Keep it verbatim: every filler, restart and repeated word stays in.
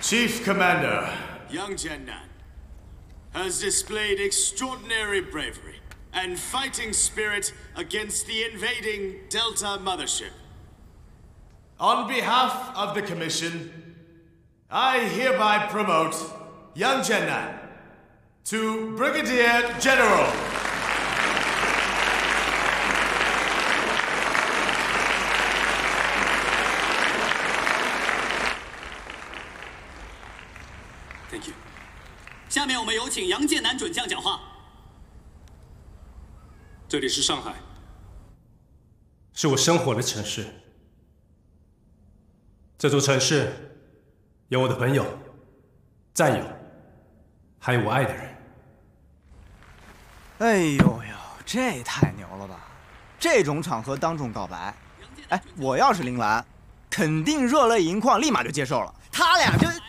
Chief Commander, Young Jiannan has displayed extraordinary bravery and fighting spirit against the invading Delta Mothership. On behalf of the Commission, I hereby promote Young Jiannan to Brigadier General. Thank you. 下面我们有请杨建南准将讲话。 这里是上海，是我生活的城市。这座城市有我的朋友、战友，还有我爱的人。 哎呦呦，这太牛了吧！这种场合当众告白，哎，我要是铃兰，肯定热泪盈眶，立马就接受了。他俩这。